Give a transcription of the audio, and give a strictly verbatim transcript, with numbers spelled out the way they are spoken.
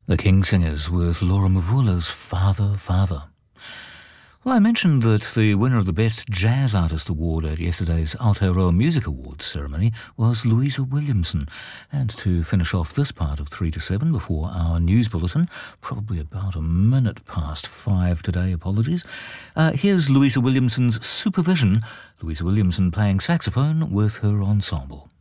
The King Singers with Laura Mvula's Father, Father. Well, I mentioned that the winner of the Best Jazz Artist Award at yesterday's Aotearoa Music Awards ceremony was Louisa Williamson. And to finish off this part of three to seven before our news bulletin, probably about a minute past five today, apologies, uh, here's Louisa Williamson's Supervision, Louisa Williamson playing saxophone with her ensemble.